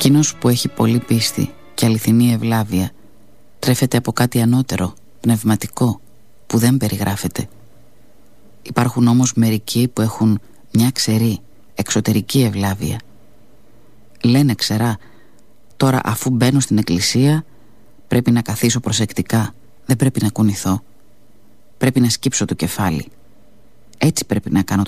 Εκείνος που έχει πολύ πίστη και αληθινή ευλάβεια τρέφεται από κάτι ανώτερο, πνευματικό, που δεν περιγράφεται. Υπάρχουν όμως μερικοί που έχουν μια ξερή, εξωτερική ευλάβεια. Λένε ξερά, τώρα αφού μπαίνω στην εκκλησία πρέπει να καθίσω προσεκτικά, δεν πρέπει να κουνηθώ. Πρέπει να σκύψω το κεφάλι. Έτσι πρέπει να κάνω